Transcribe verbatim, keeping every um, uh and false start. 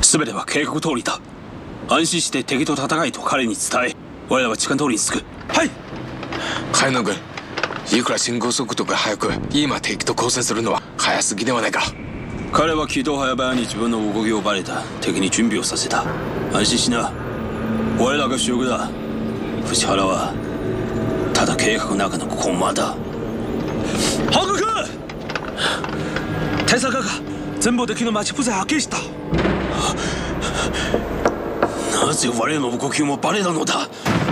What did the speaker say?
全ては計画通りだ。安心して敵と戦いと彼に伝え、我らは時間通りに着く。 はい。 海野君、いくら進行速度が速く今敵と交戦するのは早すぎではないか。 彼は軌道早々に自分の動きをバレた敵に準備をさせた。安心しな、我らが主力だ。藤原はただ計画の中の駒だ。 ハグ君、大佐が全部敵の待ち伏せ発見した。 なぜ我らの動きもバレたのだ。